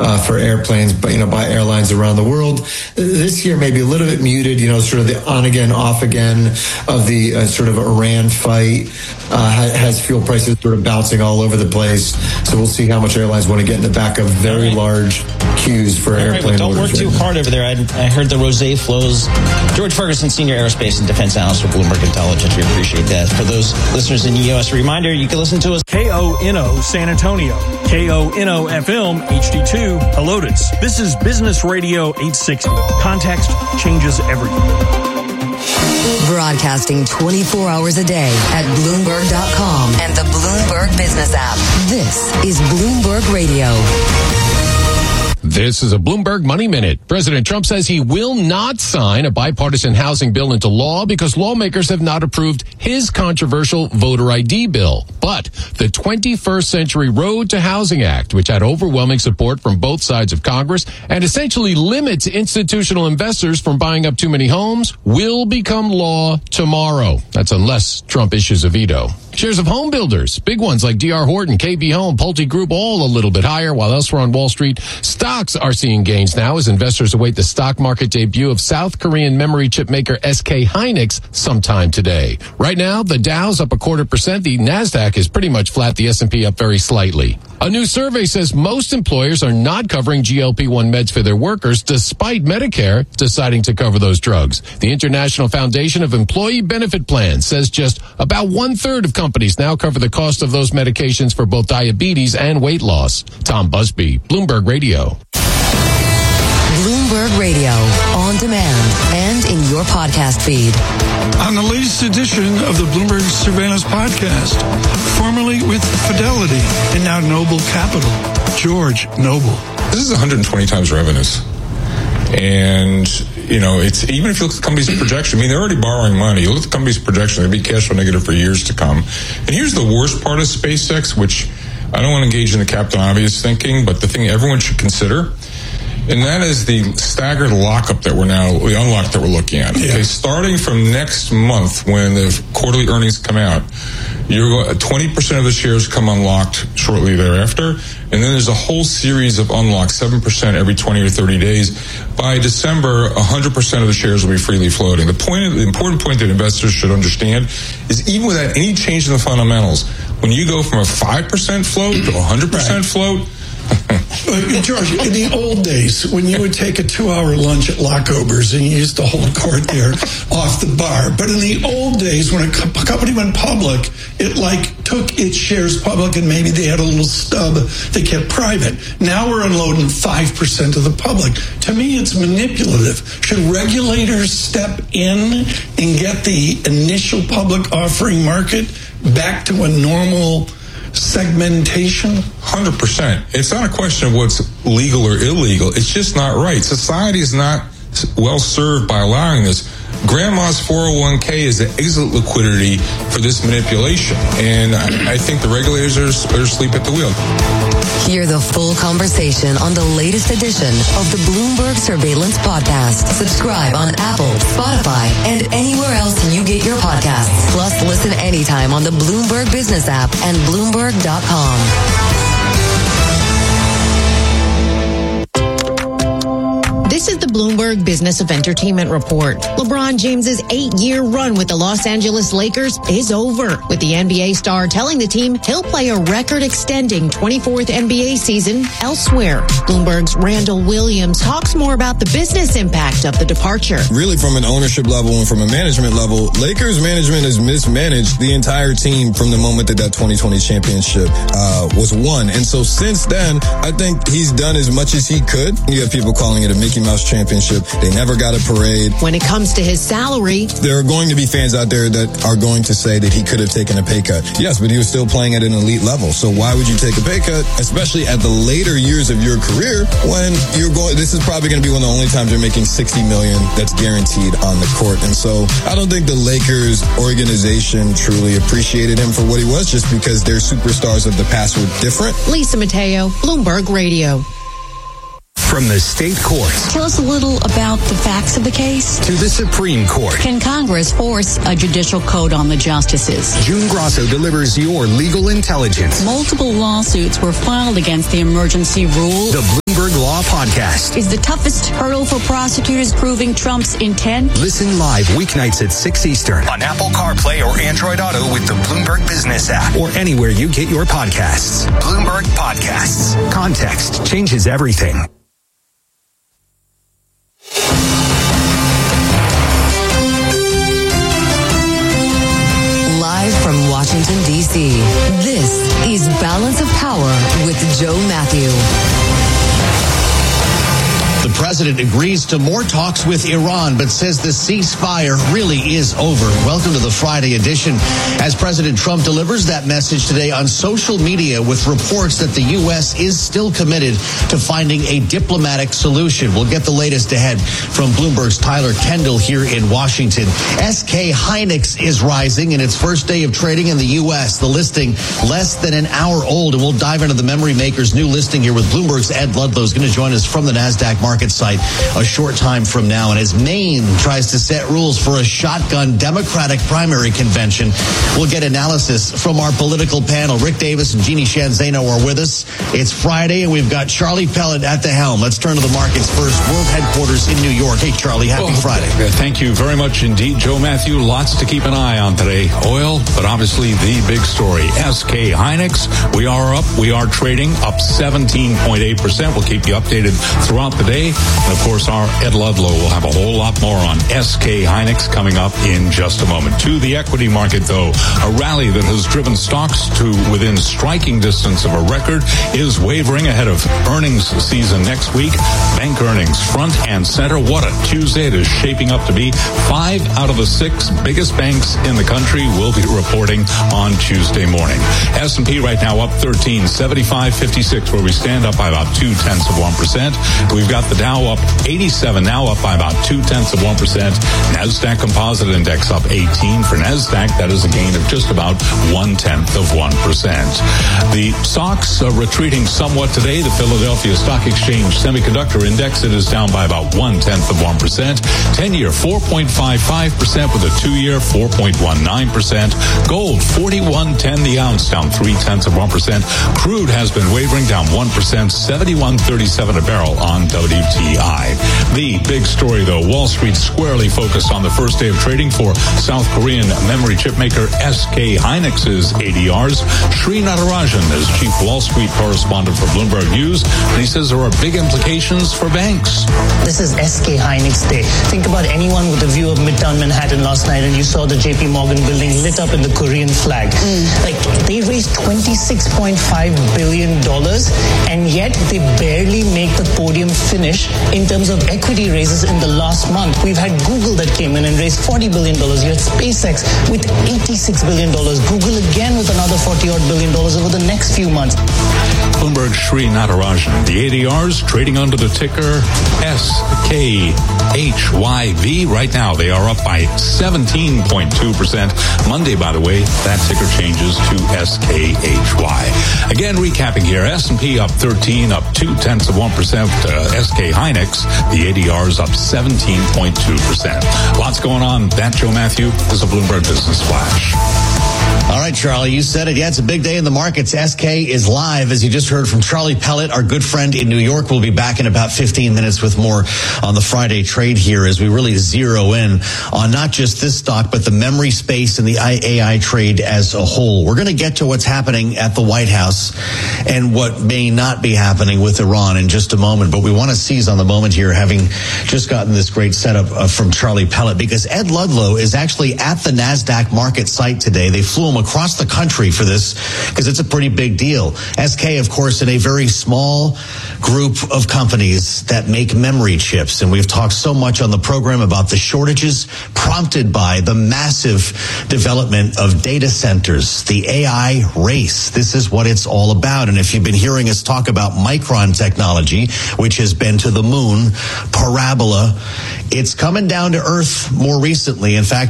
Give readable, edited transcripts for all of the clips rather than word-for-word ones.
for airplanes, but by airlines around the world. This year may be a little bit muted, sort of the on again, off again of the sort of Iran fight has fuel prices sort of bouncing all over the place. So we'll see how much airlines want to get in the back of very large queues for airplane don't orders. Don't work too hard over there. I heard the rosé flows. George Ferguson, Senior Aerospace and Defense Analyst for Bloomberg Intelligence. We appreciate that. For those listeners in the U.S., a reminder, you can listen to us. KONO San Antonio, KONO FM HD2 Helotes. This is Business Radio 860. Context changes everything. Broadcasting 24 hours a day at Bloomberg.com and the Bloomberg Business app. This is Bloomberg Radio. This is a Bloomberg Money Minute. President Trump says he will not sign a bipartisan housing bill into law because lawmakers have not approved his controversial voter ID bill. But the 21st Century Road to Housing Act, which had overwhelming support from both sides of Congress and essentially limits institutional investors from buying up too many homes, will become law tomorrow. That's unless Trump issues a veto. Shares of home builders, big ones like D.R. Horton, KB Home, Pulte Group, all a little bit higher, while elsewhere on Wall Street, stocks are seeing gains now as investors await the stock market debut of South Korean memory chip maker SK Hynix sometime today. Right now, the Dow's up 0.25%, the NASDAQ is pretty much flat, the S&P up very slightly. A new survey says most employers are not covering GLP-1 meds for their workers, despite Medicare deciding to cover those drugs. The International Foundation of Employee Benefit Plans says just about 1/3 of companies now cover the cost of those medications for both diabetes and weight loss. Tom Busby, Bloomberg Radio. Bloomberg Radio, on demand and in your podcast feed. On the latest edition of the Bloomberg Surveillance Podcast, formerly with Fidelity and now Noble Capital, George Noble. This is 120 times revenues. And, it's even if you look at the company's projection, they're already borrowing money. You look at the company's projection, they'll be cash flow negative for years to come. And here's the worst part of SpaceX, which I don't want to engage in the Captain Obvious thinking, but the thing everyone should consider, and that is the staggered lockup the unlock that we're looking at. Yeah. Okay, starting from next month when the quarterly earnings come out, 20% of the shares come unlocked shortly thereafter, and then there's a whole series of unlocks, 7% every 20 or 30 days. By December, 100% of the shares will be freely floating. The important point that investors should understand is even without any change in the fundamentals, when you go from a 5% float to 100% float, George, in the old days, when you would take a 2-hour lunch at Lockober's and you used to hold court there off the bar, but in the old days, when a company went public, it took its shares public and maybe they had a little stub they kept private. Now we're unloading 5% of the public. To me, it's manipulative. Should regulators step in and get the initial public offering market back to a normal segmentation? 100%. It's not a question of what's legal or illegal. It's just not right. Society is not well served by allowing this. Grandma's 401k is the exit liquidity for this manipulation. And I think the regulators are asleep at the wheel. Hear the full conversation on the latest edition of the Bloomberg Surveillance Podcast. Subscribe on Apple, Spotify, and anywhere else you get your podcasts. Plus, listen anytime on the Bloomberg Business app and Bloomberg.com. This is the Bloomberg Business of Entertainment Report. LeBron James's 8-year run with the Los Angeles Lakers is over, with the NBA star telling the team he'll play a record-extending 24th NBA season elsewhere. Bloomberg's Randall Williams talks more about the business impact of the departure. Really, from an ownership level and from a management level, Lakers management has mismanaged the entire team from the moment that 2020 championship was won. And so since then, I think he's done as much as he could. You have people calling it a Mickey Mouse championship. They never got a parade. When it comes to his salary, there are going to be fans out there that are going to say that he could have taken a pay cut. Yes, but he was still playing at an elite level. So why would you take a pay cut, especially at the later years of your career when this is probably going to be one of the only times you're making $60 million that's guaranteed on the court. And so I don't think the Lakers organization truly appreciated him for what he was, just because their superstars of the past were different. Lisa Mateo, Bloomberg Radio. From the state courts. Tell us a little about the facts of the case. To the Supreme Court. Can Congress force a judicial code on the justices? June Grosso delivers your legal intelligence. Multiple lawsuits were filed against the emergency rule. The Bloomberg Law Podcast. Is the toughest hurdle for prosecutors proving Trump's intent? Listen live weeknights at 6 Eastern on Apple CarPlay or Android Auto with the Bloomberg Business app or anywhere you get your podcasts. Bloomberg Podcasts. Context changes everything. Live from Washington, D.C., this is Balance of Power with Joe Matthew. The president agrees to more talks with Iran, but says the ceasefire really is over. Welcome to the Friday edition. As President Trump delivers that message today on social media with reports that the U.S. is still committed to finding a diplomatic solution. We'll get the latest ahead from Bloomberg's Tyler Kendall here in Washington. SK Hynix is rising in its first day of trading in the U.S. The listing less than an hour old, and we'll dive into the memory maker's new listing here with Bloomberg's Ed Ludlow is going to join us from the NASDAQ market site a short time from now. And as Maine tries to set rules for a shotgun Democratic primary convention, we'll get analysis from our political panel. Rick Davis and Jeannie Shanzano are with us. It's Friday, and we've got Charlie Pellet at the helm. Let's turn to the markets first. World headquarters in New York. Hey, Charlie, happy Friday. Thank you very much indeed, Joe Matthew. Lots to keep an eye on today. Oil, but obviously the big story. SK Hynix, we are up. We are trading up 17.8%. We'll keep you updated throughout the day. And, of course, our Ed Ludlow will have a whole lot more on SK Hynix coming up in just a moment. To the equity market, though, a rally that has driven stocks to within striking distance of a record is wavering ahead of earnings season next week. Bank earnings front and center. What a Tuesday it is shaping up to be. 5 out of the 6 biggest banks in the country will be reporting on Tuesday morning. S&P right now up 13, 75.56, where we stand up by about 0.2%. We've got the Dow up 87, now up by about 0.2%. NASDAQ Composite Index up 18. For NASDAQ, that is a gain of just about 0.1%. The stocks are retreating somewhat today. The Philadelphia Stock Exchange Semiconductor Index, it is down by about 0.1%. 10-year 4.55% with a 2-year 4.19%. Gold 41.10 the ounce, down 0.3%. Crude has been wavering, down 1%. 71.37 a barrel on WTI. The big story, though, Wall Street squarely focused on the first day of trading for South Korean memory chip maker SK Hynix's ADRs. Sri Natarajan is chief Wall Street correspondent for Bloomberg News, and he says there are big implications for banks. This is SK Hynix Day. Think about anyone with a view of Midtown Manhattan last night and you saw the JP Morgan building lit up in the Korean flag. Like, they raised $26.5 billion, and yet they barely make the podium finish in terms of equity raises in the last month. We've had Google that came in and raised $40 billion. You had SpaceX with $86 billion. Google again with another $40-odd billion over the next few months. Bloomberg Sri Natarajan. The ADRs trading under the ticker SKHYV. Right now, they are up by 17.2%. Monday, by the way, that ticker changes to SKHY. Again, recapping here, S&P up 13, up 0.2%. SK Hynix, the ADR is up 17.2%. Lots going on. That, Joe Matthew, is a Bloomberg Business Flash. All right, Charlie, you said it. Yeah, it's a big day in the markets. SK is live, as you just heard from Charlie Pellet, our good friend in New York. We'll be back in about 15 minutes with more on the Friday trade here as we really zero in on not just this stock, but the memory space and the AI trade as a whole. We're going to get to what's happening at the White House and what may not be happening with Iran in just a moment. But we want to seize on the moment here, having just gotten this great setup from Charlie Pellet, because Ed Ludlow is actually at the NASDAQ market site today. They flew him across the country for this because it's a pretty big deal. SK, of course, in a very small group of companies that make memory chips. And we've talked so much on the program about the shortages prompted by the massive development of data centers, the AI race. This is what it's all about. And if you've been hearing us talk about Micron technology, which has been to the moon, Parabola, it's coming down to earth more recently. In fact, it's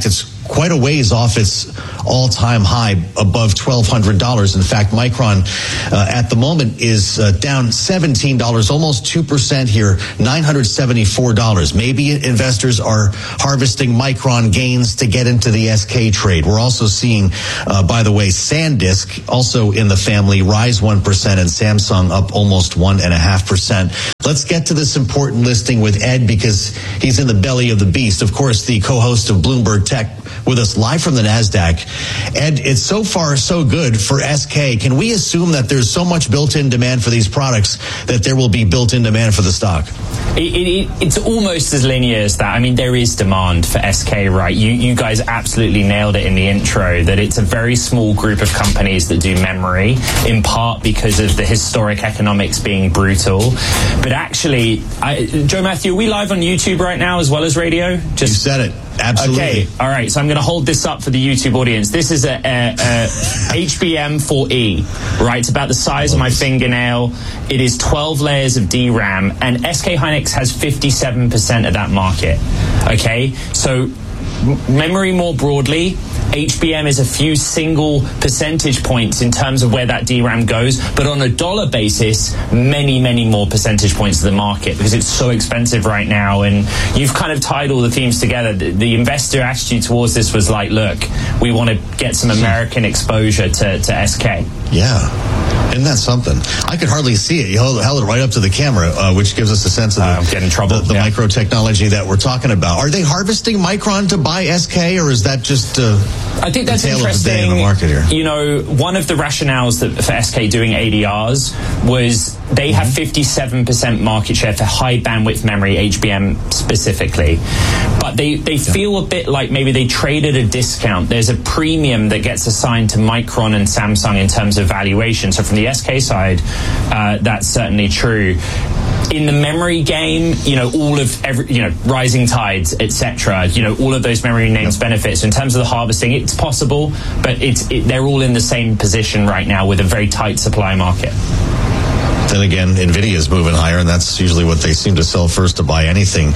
quite a ways off its all-time high above $1,200. In fact, Micron at the moment is down $17, almost 2% here, $974. Maybe investors are harvesting Micron gains to get into the SK trade. We're also seeing, by the way, SanDisk, also in the family, rise 1%, and Samsung up almost 1.5%. Let's get to this important listing with Ed, because he's in the belly of the beast. Of course, the co-host of Bloomberg Tech, with us live from the NASDAQ. Ed, it's so far so good for SK. Can we assume that there's so much built-in demand for these products that there will be built-in demand for the stock? It's almost as linear as that. I mean, there is demand for SK, right? You guys absolutely nailed it in the intro, that it's a very small group of companies that do memory, in part because of the historic economics being brutal. But actually, Joe Matthew, are we live on YouTube right now as well as radio? You said it. Absolutely. Okay, all right, so I'm going to hold this up for the YouTube audience. This is a HBM4E, right? It's about the size of my fingernail. It is 12 layers of DRAM, and SK Hynix has 57% of that market, okay? So memory more broadly, HBM is a few single percentage points in terms of where that DRAM goes, but on a dollar basis, many, many more percentage points of the market, because it's so expensive right now. And you've kind of tied all the themes together. The investor attitude towards this was like, look, we want to get some American exposure to SK. Yeah. Isn't that something? I could hardly see it. You held it right up to the camera, which gives us a sense of the micro technology that we're talking about. Are they harvesting Micron to buy SK, or is that just I think that's interesting. In the market here? You know, one of the rationales for SK doing ADRs was they have 57% market share for high bandwidth memory, HBM specifically. But they feel a bit like maybe they trade at a discount. There's a premium that gets assigned to Micron and Samsung in terms of valuation. So from the SK side, that's certainly true. In the memory game, you know, rising tides, etc., you know, all of those memory names benefit. So in terms of the harvesting, it's possible, but they're all in the same position right now with a very tight supply market. Then again, NVIDIA is moving higher, and that's usually what they seem to sell first to buy anything.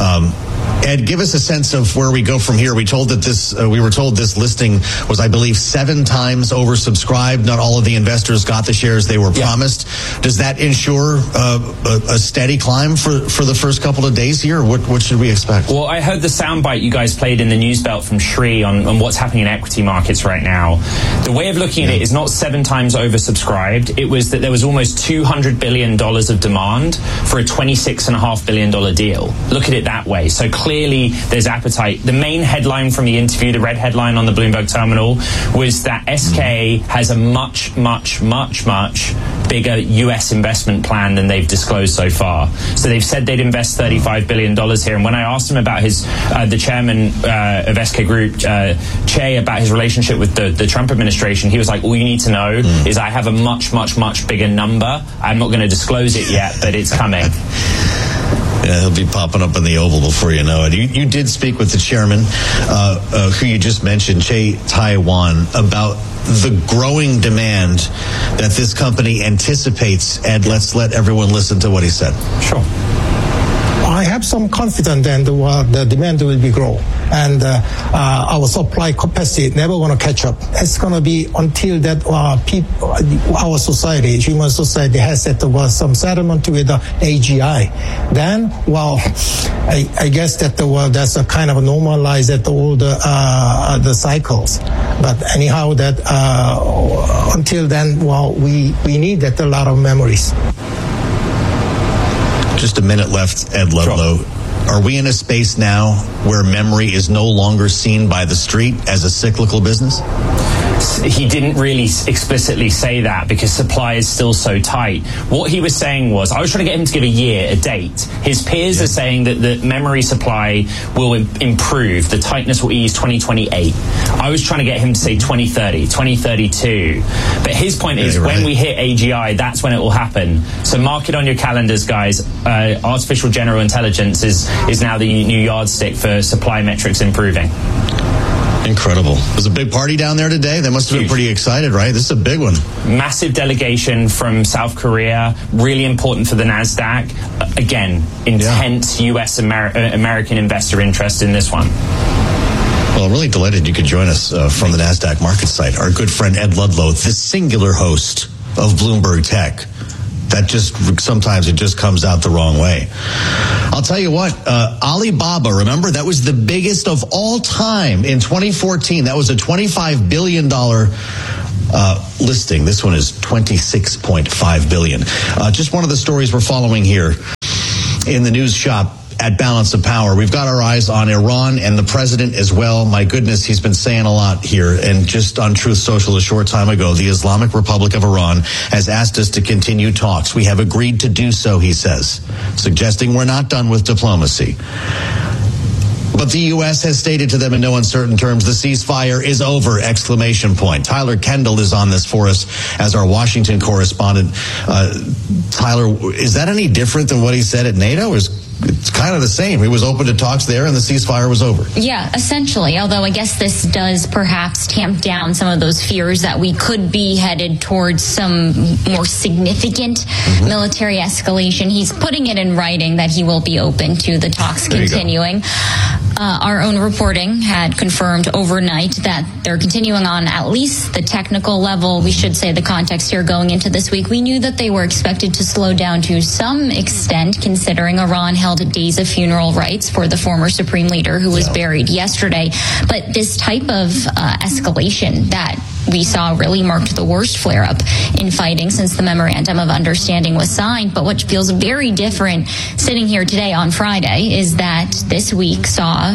Ed, give us a sense of where we go from here. We were told this listing was, I believe, 7 times oversubscribed. Not all of the investors got the shares they were promised. Does that ensure a steady climb for the first couple of days here? What should we expect? Well, I heard the soundbite you guys played in the news belt from Sri on what's happening in equity markets right now. The way of looking at it is not 7 times oversubscribed. It was that there was almost $200 billion of demand for a $26.5 billion deal. Look at it that way. So clearly there's appetite. The main headline from the interview, the red headline on the Bloomberg terminal, was that SK has a much, much, much, much bigger U.S. investment plan than they've disclosed so far. So they've said they'd invest $35 billion here. And when I asked him about the chairman of SK Group, Che, about his relationship with the Trump administration, he was like, all you need to know is I have a much, much, much bigger number. I'm not going to disclose it yet, but it's coming. Yeah, he'll be popping up in the Oval before you know it. You did speak with the chairman, who you just mentioned, Che Taiwan, about the growing demand that this company anticipates. Ed, let's let everyone listen to what he said. Sure. I have some confidence that the demand will be grow, and our supply capacity never going to catch up. It's going to be until that our society, human society, has some settlement with the AGI. Then, I guess that that's a kind of normalized at all the cycles. But anyhow, that until then, we need that a lot of memories. Just a minute left, Ed Ludlow. Sure. Are we in a space now where memory is no longer seen by the street as a cyclical business? He didn't really explicitly say that because supply is still so tight. What he was saying was, I was trying to get him to give a date. His peers are saying that the memory supply will improve. The tightness will ease 2028. I was trying to get him to say 2030, 2032. But his point is, when we hit AGI, that's when it will happen. So mark it on your calendars, guys. Artificial general intelligence is now the new yardstick for supply metrics improving. Incredible. There's a big party down there today. They must have been pretty excited, right? This is a big one. Massive delegation from South Korea. Really important for the NASDAQ. Again, intense U.S. American investor interest in this one. Well, I'm really delighted you could join us from the NASDAQ market site. Our good friend Ed Ludlow, the singular host of Bloomberg Tech. That sometimes it just comes out the wrong way. I'll tell you what, Alibaba, remember, that was the biggest of all time in 2014. That was a $25 billion listing. This one is $26.5 billion. Just one of the stories we're following here in the news shop at Balance of Power. We've got our eyes on Iran and the president as well. My goodness, he's been saying a lot here. And just on Truth Social a short time ago, the Islamic Republic of Iran has asked us to continue talks. We have agreed to do so, he says, suggesting we're not done with diplomacy. But the U.S. has stated to them in no uncertain terms, the ceasefire is over, ! Tyler Kendall is on this for us as our Washington correspondent. Tyler, is that any different than what he said at NATO? It's kind of the same. He was open to talks there and the ceasefire was over. Yeah, essentially. Although I guess this does perhaps tamp down some of those fears that we could be headed towards some more significant military escalation. He's putting it in writing that he will be open to the talks continuing. Our own reporting had confirmed overnight that they're continuing on at least the technical level. We should say the context here going into this week. We knew that they were expected to slow down to some extent, considering Iran held days of funeral rites for the former supreme leader who was buried yesterday. But this type of escalation that we saw really marked the worst flare-up in fighting since the Memorandum of Understanding was signed. But what feels very different sitting here today on Friday is that this week saw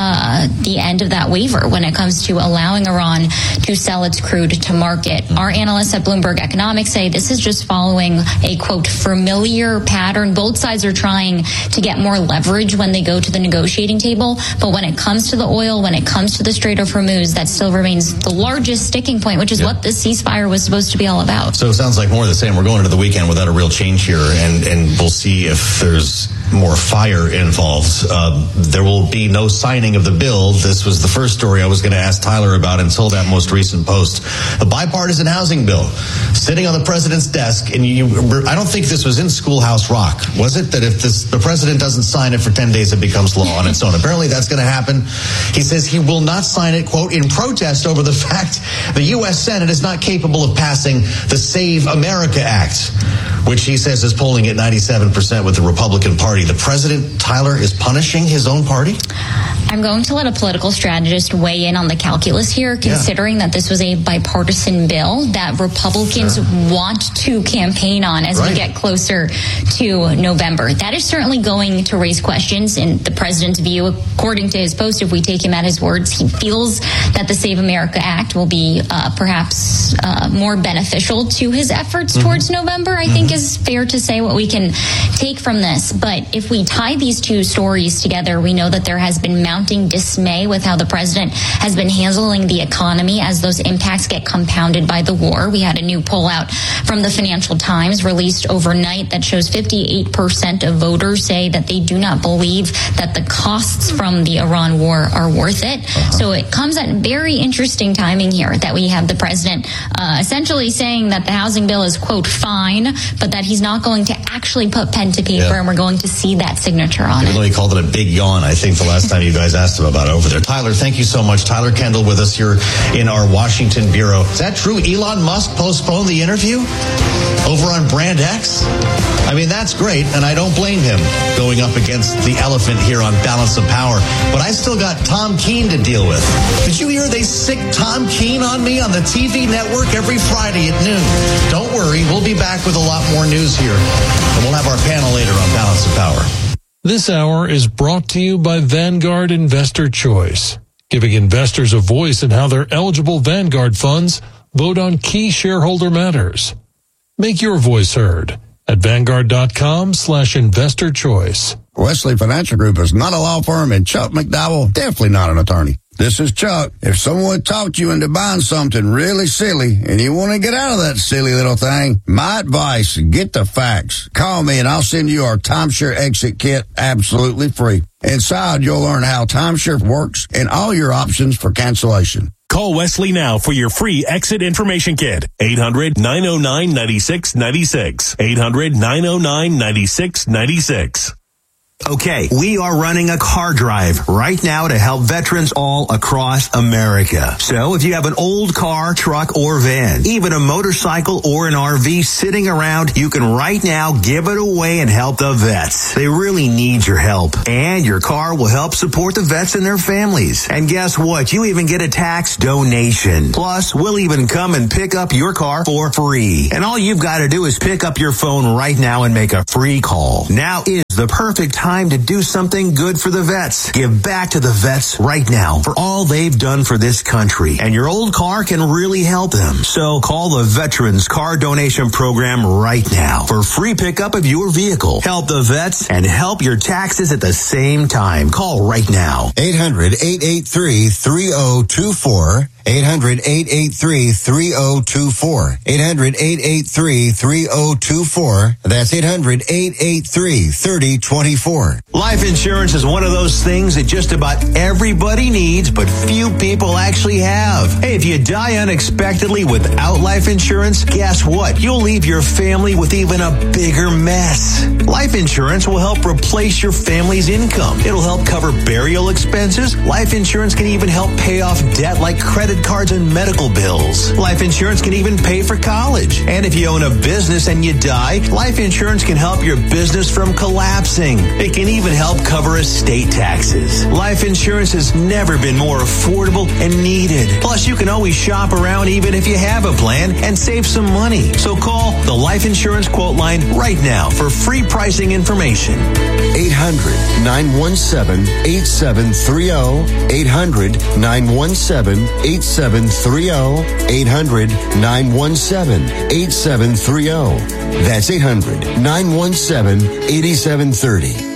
the end of that waiver when it comes to allowing Iran to sell its crude to market. Our analysts at Bloomberg Economics say this is just following a, quote, familiar pattern. Both sides are trying to get more leverage when they go to the negotiating table. But when it comes to the oil, when it comes to the Strait of Hormuz, that still remains the largest sticking point, which is what the ceasefire was supposed to be all about. So it sounds like more of the same. We're going into the weekend without a real change here, and we'll see if there's more fire involved. There will be no signing of the bill. This was the first story I was going to ask Tyler about until that most recent post. The bipartisan housing bill sitting on the president's desk, and I don't think this was in Schoolhouse Rock, was it? That if the president doesn't sign it for 10 days, it becomes law on its own. Apparently that's going to happen. He says he will not sign it, quote, in protest over the fact the U.S. Senate is not capable of passing the Save America Act, which he says is polling at 97% with the Republican Party. The president, Tyler, is punishing his own party? I'm going to let a political strategist weigh in on the calculus here, considering that this was a bipartisan bill that Republicans want to campaign on as we get closer to November. That is certainly going to raise questions in the president's view. According to his post, if we take him at his words, he feels that the Save America Act will be perhaps more beneficial to his efforts towards November, I think is fair to say what we can take from this. But if we tie these two stories together, we know that there has been mounting dismay with how the president has been handling the economy as those impacts get compounded by the war. We had a new poll out from the Financial Times released overnight that shows 58% of voters say that they do not believe that the costs from the Iran war are worth it. So it comes at very interesting timing here that we have the president essentially saying that the housing bill is, quote, fine, but that he's not going to actually put pen to paper, and we're going to see that signature on it. Even though he called it a big yawn, I think, the last time you guys asked him about it over there. Tyler, thank you so much. Tyler Kendall with us here in our Washington bureau. Is that true? Elon Musk postponed the interview over on Brand X? I mean, that's great, and I don't blame him going up against the elephant here on Balance of Power. But I still got Tom Keene to deal with. Did you hear they sick Tom Keene on me on the TV network every Friday at noon? Don't worry, we'll be back with a lot more news here, and we'll have our panel later on Balance of Power. This hour is brought to you by Vanguard Investor Choice, giving investors a voice in how their eligible Vanguard funds vote on key shareholder matters. Make your voice heard at Vanguard.com/investor choice. Wesley Financial Group is not a law firm, and Chuck McDowell definitely not an attorney. This is Chuck. If someone talked you into buying something really silly and you want to get out of that silly little thing, my advice, get the facts. Call me and I'll send you our timeshare exit kit absolutely free. Inside, you'll learn how timeshare works and all your options for cancellation. Call Wesley now for your free exit information kit. 800-909-9696. 800-909-9696. Okay, we are running a car drive right now to help veterans all across America. So if you have an old car, truck, or van, even a motorcycle or an RV sitting around, you can right now give it away and help the vets. They really need your help. And your car will help support the vets and their families. And guess what? You even get a tax donation. Plus, we'll even come and pick up your car for free. And all you've got to do is pick up your phone right now and make a free call. Now is the perfect time to do something good for the vets. Give back to the vets right now for all they've done for this country. And your old car can really help them. So call the Veterans Car Donation Program right now for free pickup of your vehicle. Help the vets and help your taxes at the same time. Call right now. 800-883-3024. 800-883-3024. 800-883-3024. That's 800-883-3024. Life insurance is one of those things that just about everybody needs, but few people actually have. Hey, if you die unexpectedly without life insurance, guess what? You'll leave your family with even a bigger mess. Life insurance will help replace your family's income. It'll help cover burial expenses. Life insurance can even help pay off debt like credit cards and medical bills. Life insurance can even pay for college. And if you own a business and you die, life insurance can help your business from collapsing. It can even help cover estate taxes. Life insurance has never been more affordable and needed. Plus, you can always shop around even if you have a plan and save some money. So call the Life Insurance Quote Line right now for free pricing information. 800-917-8730. 800-917-8730. 800-917-8730. That's 800-917-8730.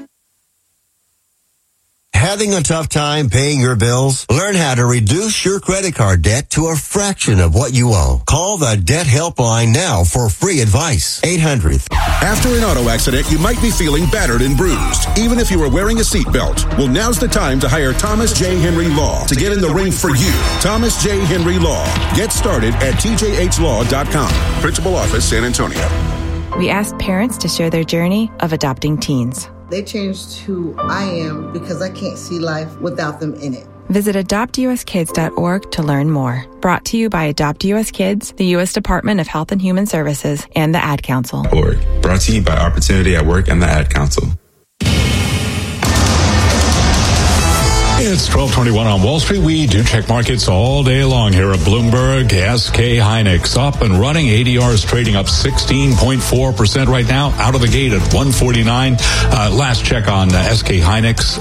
Having a tough time paying your bills? Learn how to reduce your credit card debt to a fraction of what you owe. Call the Debt Helpline now for free advice. 800. After an auto accident, you might be feeling battered and bruised, even if you were wearing a seatbelt. Well, now's the time to hire Thomas J. Henry Law to get in the ring for you. Thomas J. Henry Law. Get started at tjhlaw.com. Principal Office, San Antonio. We asked parents to share their journey of adopting teens. They changed who I am because I can't see life without them in it. Visit adoptuskids.org to learn more. Brought to you by Adopt US Kids, the U.S. Department of Health and Human Services, and the Ad Council. Brought to you by Opportunity at Work and the Ad Council. It's 12:21 on Wall Street. We do check markets all day long here at Bloomberg. SK Hynix up and running. ADR is trading up 16.4% right now, out of the gate at 149. Last check on SK Hynix,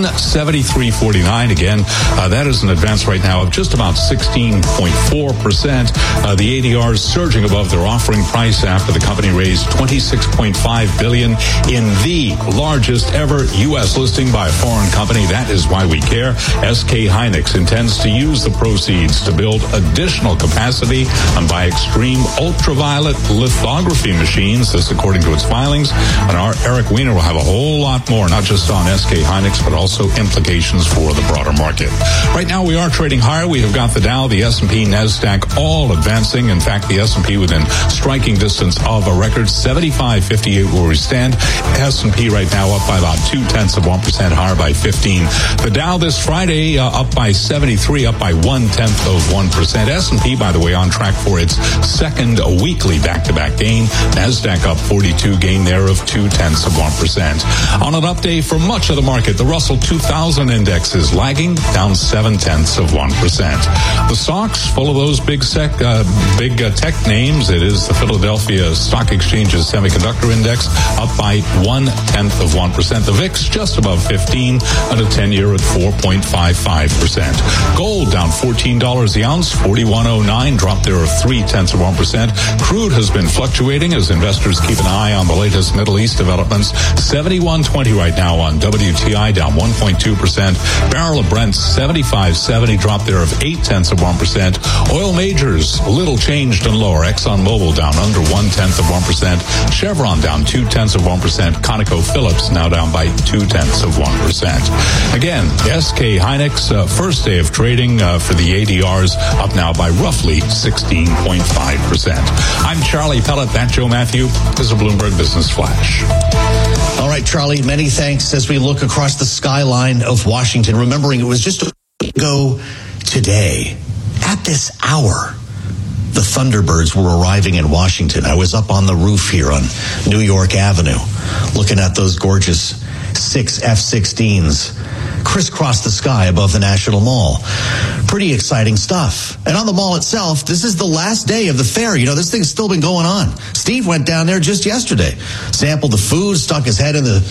173.49. Again, that is an advance right now of just about 16.4%. The ADR is surging above their offering price after the company raised $26.5 billion in the largest ever U.S. listing by a foreign company. That is why we care. SK Hynix intends to use the proceeds to build additional capacity and buy extreme ultraviolet lithography machines. This according to its filings. And our Eric Weiner will have a whole lot more, not just on SK Hynix, but also implications for the broader market. Right now we are trading higher. We have got the Dow, the S&P, NASDAQ all advancing. In fact, the S&P within striking distance of a record 75.58 where we stand. S&P right now up by about 0.2%, higher by 15. The Dow this Friday up by 73, up by 0.1%. S&P, by the way, on track for its second weekly back-to-back gain. NASDAQ up 42, gain there of 0.2%. On an update for much of the market, the Russell 2000 index is lagging, down 0.7%. The stocks, full of those big tech names. It is the Philadelphia Stock Exchange's semiconductor index up by 0.1%. The VIX just above 15, and a 10-year at 4.55%. Gold down $14 the ounce, 41.09, drop there of 0.3%. Crude has been fluctuating as investors keep an eye on the latest Middle East developments. 71.20 right now on WTI, down 1.2%. Barrel of Brent 75.70, drop there of 0.8%. Oil majors little changed and lower. ExxonMobil down under 0.1%. Chevron down 0.2%. ConocoPhillips now down by 0.2%. Again, SK Hynix, first day of trading for the ADRs, up now by roughly 16.5%. I'm Charlie Pellet. That Joe Matthew is a Bloomberg Business Flash. All right, Charlie, many thanks as we look across the skyline of Washington, remembering it was just a week ago today, at this hour, the Thunderbirds were arriving in Washington. I was up on the roof here on New York Avenue, looking at those gorgeous 6 F-16s crisscross the sky above the National Mall. Pretty exciting stuff. And on the mall itself, this is the last day of the fair. You know, this thing's still been going on. Steve went down there just yesterday, sampled the food, stuck his head in the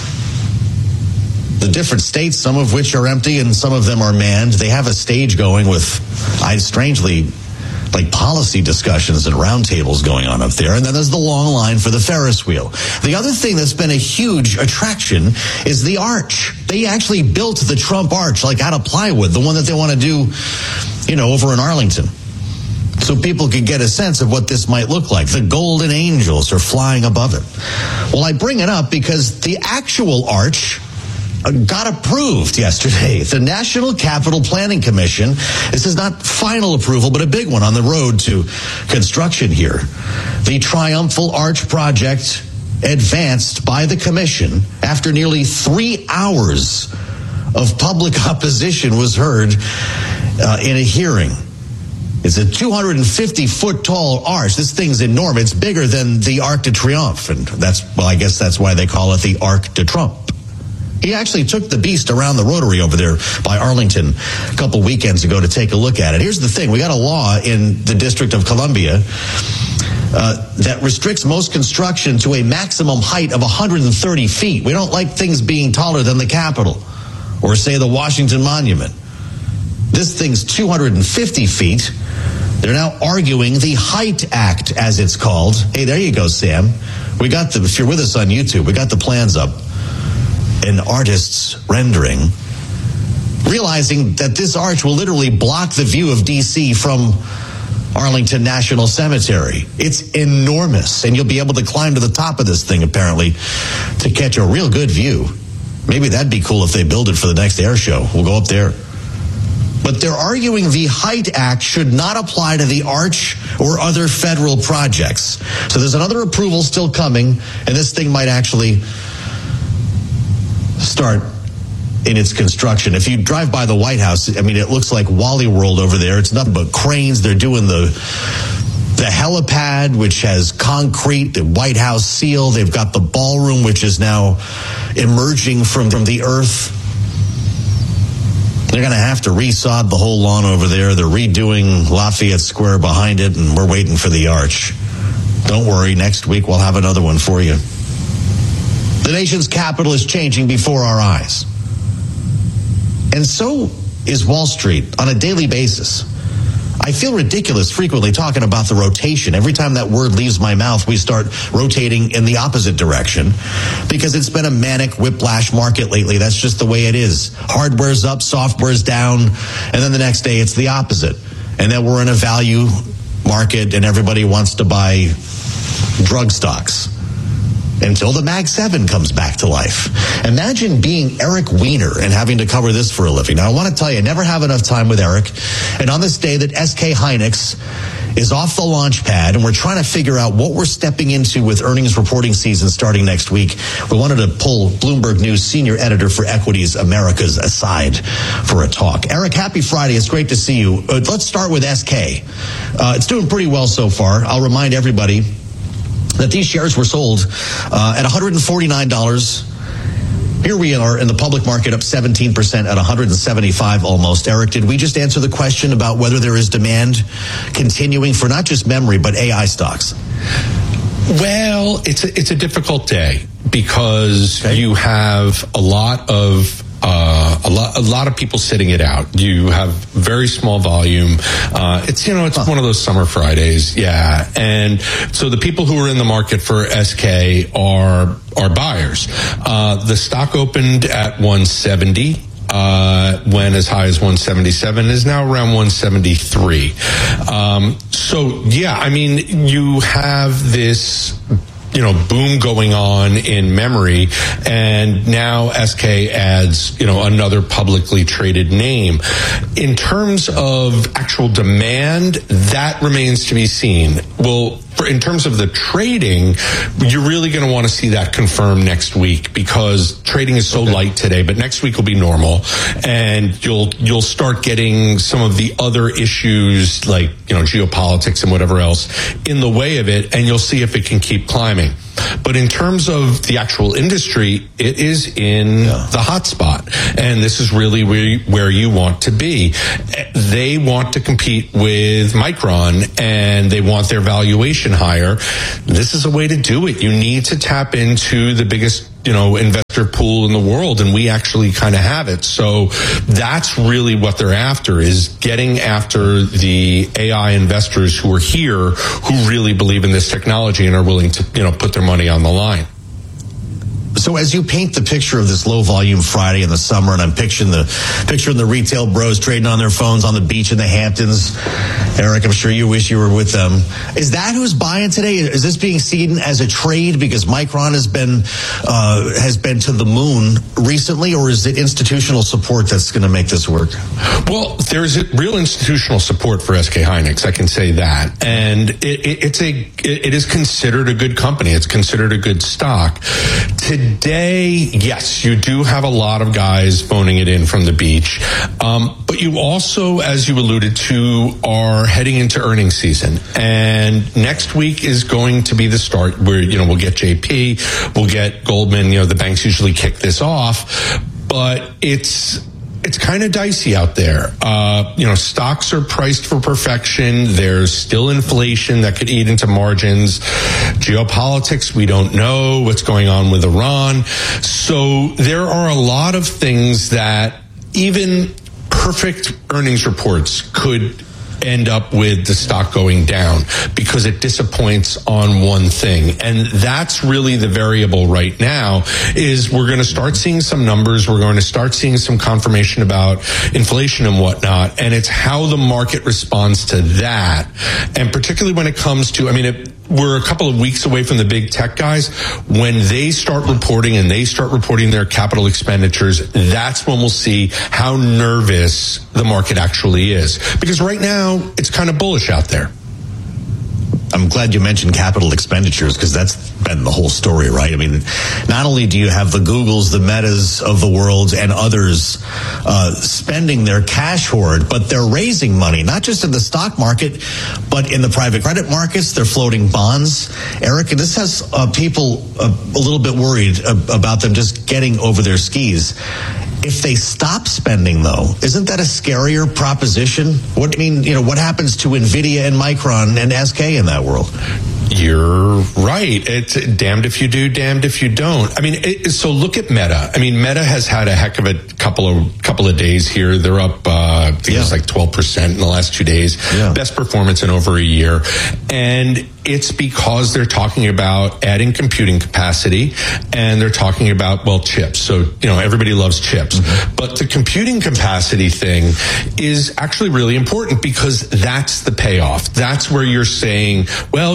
different states, some of which are empty and some of them are manned. They have a stage going with, strangely, like policy discussions and roundtables going on up there. And then there's the long line for the Ferris wheel. The other thing that's been a huge attraction is the arch. They actually built the Trump arch, like out of plywood, the one that they want to do, over in Arlington, so people could get a sense of what this might look like. The golden angels are flying above it. Well, I bring it up because the actual arch got approved yesterday. The National Capital Planning Commission, this is not final approval, but a big one on the road to construction here. The Triumphal Arch project advanced by the commission after nearly 3 hours of public opposition was heard in a hearing. It's a 250-foot tall arch. This thing's enormous. It's bigger than the Arc de Triomphe, and I guess that's why they call it the Arc de Trump. He actually took the beast around the Rotary over there by Arlington a couple weekends ago to take a look at it. Here's the thing. We got a law in the District of Columbia that restricts most construction to a maximum height of 130 feet. We don't like things being taller than the Capitol or, say, the Washington Monument. This thing's 250 feet. They're now arguing the Height Act, as it's called. Hey, there you go, Sam. If you're with us on YouTube, we got the plans up. An artist's rendering, realizing that this arch will literally block the view of D.C. from Arlington National Cemetery. It's enormous, and you'll be able to climb to the top of this thing, apparently, to catch a real good view. Maybe that'd be cool if they build it for the next air show. We'll go up there. But they're arguing the Height Act should not apply to the arch or other federal projects. So there's another approval still coming, and this thing might actually start in its construction. If you drive by the White House, it looks like Wally World over there. It's nothing but cranes. They're doing the helipad, which has concrete, the White House seal. They've got the ballroom, which is now emerging from the earth. They're going to have to resod the whole lawn over there. They're redoing Lafayette Square behind it, and we're waiting for the arch. Don't worry, next week we'll have another one for you. The nation's capital is changing before our eyes. And so is Wall Street on a daily basis. I feel ridiculous frequently talking about the rotation. Every time that word leaves my mouth, we start rotating in the opposite direction because it's been a manic whiplash market lately. That's just the way it is. Hardware's up, software's down, and then the next day it's the opposite. And then we're in a value market and everybody wants to buy drug stocks until the Mag 7 comes back to life. Imagine being Eric Weiner and having to cover this for a living. Now, I want to tell you, I never have enough time with Eric. And on this day that SK Hynix is off the launch pad, and we're trying to figure out what we're stepping into with earnings reporting season starting next week, we wanted to pull Bloomberg News senior editor for Equities Americas aside for a talk. Eric, happy Friday. It's great to see you. Let's start with SK. It's doing pretty well so far. I'll remind everybody that these shares were sold at $149. Here we are in the public market up 17% at 175 almost. Eric, did we just answer the question about whether there is demand continuing for not just memory, but AI stocks? Well, it's a difficult day because you have a lot of people sitting it out. You have very small volume. It's one of those summer Fridays. Yeah. And so the people who are in the market for SK are buyers. The stock opened at 170. Went as high as 177, is now around 173. You have this boom going on in memory, and now SK adds, another publicly traded name. In terms of actual demand, that remains to be seen. Will in terms of the trading, you're really going to want to see that confirmed next week, because trading is so light today, but next week will be normal, and you'll start getting some of the other issues like, geopolitics and whatever else in the way of it, and you'll see if it can keep climbing. But in terms of the actual industry, it is in the hot spot. And this is really where you want to be. They want to compete with Micron, and they want their valuation higher. This is a way to do it. You need to tap into the biggest investor pool in the world, and we actually kind of have it. So that's really what they're after, is getting after the AI investors who are here, who really believe in this technology and are willing to, put their money on the line. So as you paint the picture of this low volume Friday in the summer, and I'm picturing the retail bros trading on their phones on the beach in the Hamptons. Eric, I'm sure you wish you were with them. Is that who's buying today? Is this being seen as a trade because Micron has been to the moon recently, or is it institutional support that's going to make this work? Well, there's real institutional support for SK Hynix, I can say that, and it is considered a good company. It's considered a good stock. Today, yes, you do have a lot of guys phoning it in from the beach. But you also, as you alluded to, are heading into earnings season. And next week is going to be the start where, we'll get JP, we'll get Goldman, the banks usually kick this off. But it's kind of dicey out there. Stocks are priced for perfection. There's still inflation that could eat into margins. Geopolitics, we don't know what's going on with Iran. So there are a lot of things that even perfect earnings reports could end up with the stock going down because it disappoints on one thing. And that's really the variable right now, is we're going to start seeing some numbers. We're going to start seeing some confirmation about inflation and whatnot. And it's how the market responds to that. And particularly when it comes to, we're a couple of weeks away from the big tech guys. When they start reporting and they start reporting their capital expenditures, that's when we'll see how nervous the market actually is. Because right now, it's kind of bullish out there. I'm glad you mentioned capital expenditures, because that's been the whole story, right? Not only do you have the Googles, the Metas of the world, and others spending their cash hoard, but they're raising money, not just in the stock market, but in the private credit markets. They're floating bonds. Eric, and this has people a little bit worried about them just getting over their skis. If they stop spending, though, isn't that a scarier proposition? What happens to NVIDIA and Micron and SK in that world? You're right. It's damned if you do, damned if you don't. So look at Meta. Meta has had a heck of a couple of days here. They're up, I think it's like 12% in the last 2 days. Yeah. Best performance in over a year. And it's because they're talking about adding computing capacity, and they're talking about, chips. So, everybody loves chips. Mm-hmm. But the computing capacity thing is actually really important, because that's the payoff. That's where you're saying,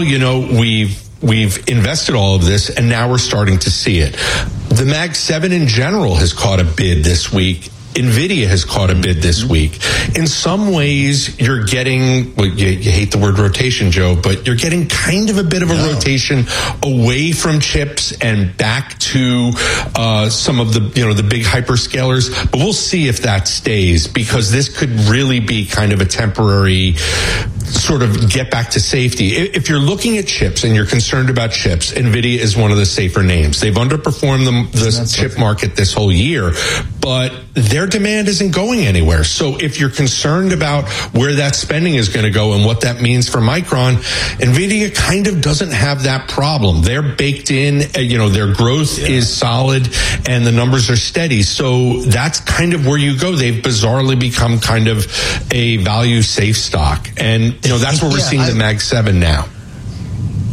we've invested all of this, and now we're starting to see it. The Mag 7 in general has caught a bid this week. NVIDIA has caught a bid this week. In some ways, you're getting, you hate the word rotation, Joe, but you're getting kind of a bit of a rotation away from chips and back to some of the big hyperscalers. But we'll see if that stays, because this could really be kind of a temporary sort of get back to safety. If you're looking at chips and you're concerned about chips, NVIDIA is one of the safer names. They've underperformed the chip market this whole year, but their demand isn't going anywhere. So if you're concerned about where that spending is going to go and what that means for Micron, NVIDIA kind of doesn't have that problem. They're baked in, their growth is solid and the numbers are steady. So that's kind of where you go. They've bizarrely become kind of a value safe stock. And, that's where we're seeing the Mag 7 now.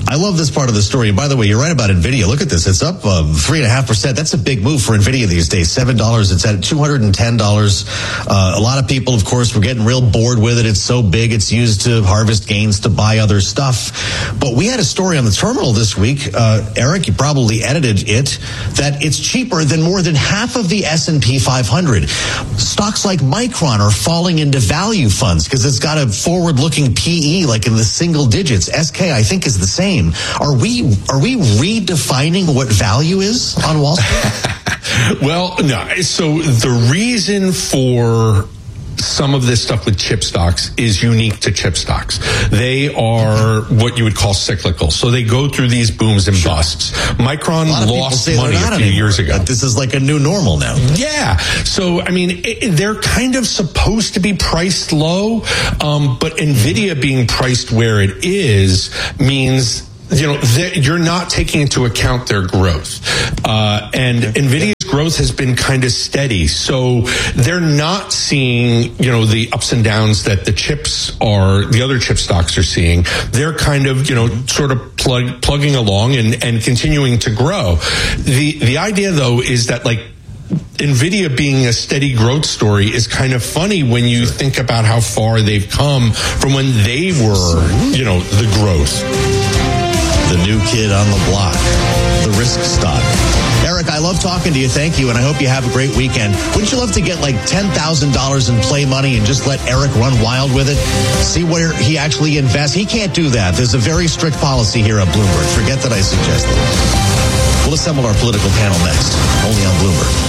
I love this part of the story. And by the way, you're right about NVIDIA. Look at this. It's up 3.5%. That's a big move for NVIDIA these days. $7. It's at $210. A lot of people, of course, were getting real bored with it. It's so big. It's used to harvest gains to buy other stuff. But we had a story on the terminal this week. Eric, you probably edited it, that it's cheaper than more than half of the S&P 500. Stocks like Micron are falling into value funds because it's got a forward-looking PE like in the single digits. SK, I think, is the same. Are we redefining what value is on Wall Street? Well, no. So the reason for some of this stuff with chip stocks is unique to chip stocks. They are what you would call cyclical. So they go through these booms and busts. Micron lost money a few years ago. This is like a new normal now. Yeah. So, I mean, they're kind of supposed to be priced low, but NVIDIA being priced where it is means, you know, you're not taking into account their growth. And NVIDIA's growth has been kind of steady. So they're not seeing, you know, the ups and downs that the other chip stocks are seeing. They're kind of, you know, sort of plugging along and continuing to grow. The idea, though, is that, like, NVIDIA being a steady growth story is kind of funny when you think about how far they've come from when they were, you know, the growth. The new kid on the block, the risk stock. Eric, I love talking to you. Thank you, and I hope you have a great weekend. Wouldn't you love to get like $10,000 in play money and just let Eric run wild with it? See where he actually invests? He can't do that. There's a very strict policy here at Bloomberg. Forget that I suggested. We'll assemble our political panel next, only on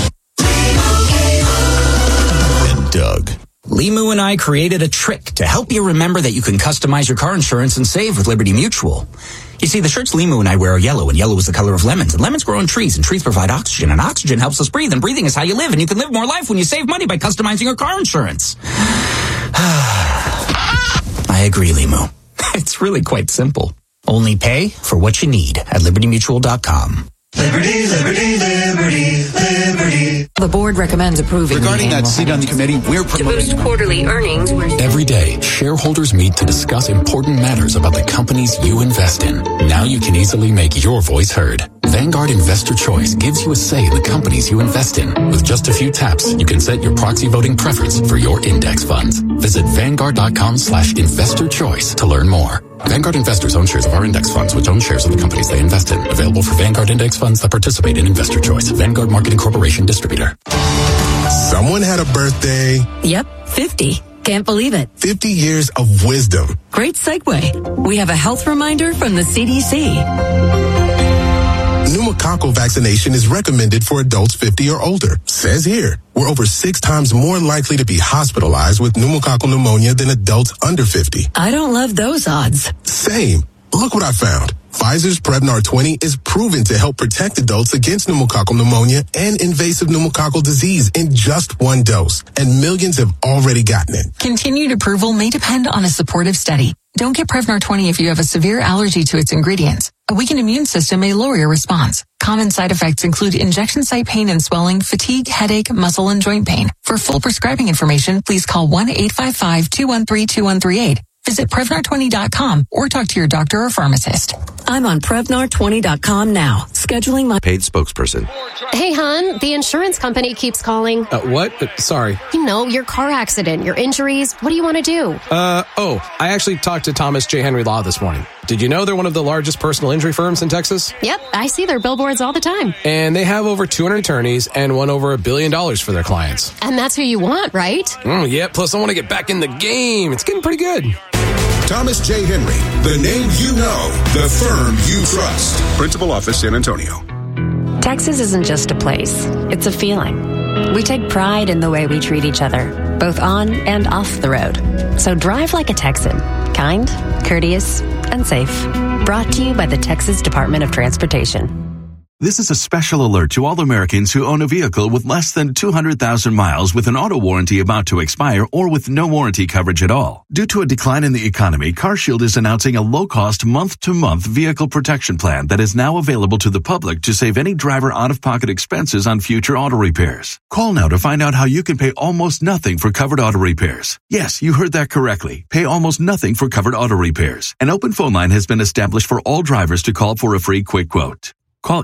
Bloomberg. And Doug. Limu and I created a trick to help you remember that you can customize your car insurance and save with Liberty Mutual. You see, the shirts Limu and I wear are yellow, and yellow is the color of lemons, and lemons grow on trees, and trees provide oxygen, and oxygen helps us breathe, and breathing is how you live, and you can live more life when you save money by customizing your car insurance. I agree, Limu. It's really quite simple. Only pay for what you need at libertymutual.com. Liberty, liberty, liberty, liberty. The board recommends approving. Regarding that seat on the committee, we're to boost quarterly earnings. Every day, shareholders meet to discuss important matters about the companies you invest in. Now you can easily make your voice heard. Vanguard Investor Choice gives you a say in the companies you invest in. With just a few taps, you can set your proxy voting preference for your index funds. Visit Vanguard.com/investor choice to learn more. Vanguard investors own shares of our index funds, which own shares of the companies they invest in. Available for Vanguard index funds that participate in Investor Choice. Vanguard Marketing Corporation distributor. Someone had a birthday. Yep, 50. Can't believe it. 50 years of wisdom. Great segue. We have a health reminder from the CDC. Pneumococcal vaccination is recommended for adults 50 or older. Says here, we're over 6 times more likely to be hospitalized with pneumococcal pneumonia than adults under 50. I don't love those odds. Same. Look what I found. Pfizer's Prevnar 20 is proven to help protect adults against pneumococcal pneumonia and invasive pneumococcal disease in just 1 dose, and millions have already gotten it. Continued approval may depend on a supportive study. Don't get Prevnar 20 if you have a severe allergy to its ingredients. A weakened immune system may lower your response. Common side effects include injection site pain and swelling, fatigue, headache, muscle, and joint pain. For full prescribing information, please call 1-855-213-2138. Visit Prevnar20.com or talk to your doctor or pharmacist. I'm on Prevnar20.com now, scheduling my paid spokesperson. Hey, hon, the insurance company keeps calling. What? Sorry. You know, your car accident, your injuries. What do you want to do? I actually talked to Thomas J. Henry Law this morning. Did you know they're one of the largest personal injury firms in Texas? Yep, I see their billboards all the time. And they have over 200 attorneys and won over $1 billion for their clients. And that's who you want, right? Yeah, plus I want to get back in the game. It's getting pretty good. Thomas J. Henry, the name you know, the firm you trust. Principal Office, San Antonio. Texas isn't just a place, it's a feeling. We take pride in the way we treat each other, both on and off the road. So drive like a Texan, kind, courteous, and safe. Brought to you by the Texas Department of Transportation. This is a special alert to all Americans who own a vehicle with less than 200,000 miles with an auto warranty about to expire or with no warranty coverage at all. Due to a decline in the economy, CarShield is announcing a low-cost month-to-month vehicle protection plan that is now available to the public to save any driver out-of-pocket expenses on future auto repairs. Call now to find out how you can pay almost nothing for covered auto repairs. Yes, you heard that correctly. Pay almost nothing for covered auto repairs. An open phone line has been established for all drivers to call for a free quick quote. Call